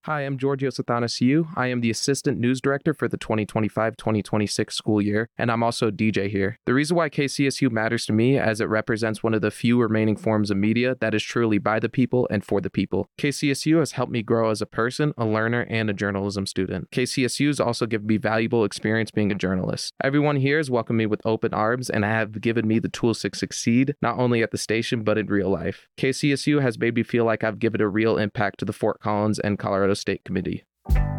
Hi, I'm Giorgio Sathanasiou. I am the Assistant News Director for the 2025-2026 school year, and I'm also a DJ here. The reason why KCSU matters to me as it represents one of the few remaining forms of media that is truly by the people and for the people. KCSU has helped me grow as a person, a learner, and a journalism student. KCSU has also given me valuable experience being a journalist. Everyone here has welcomed me with open arms and have given me the tools to succeed, not only at the station, but in real life. KCSU has made me feel like I've given a real impact to the Fort Collins and Colorado State Committee.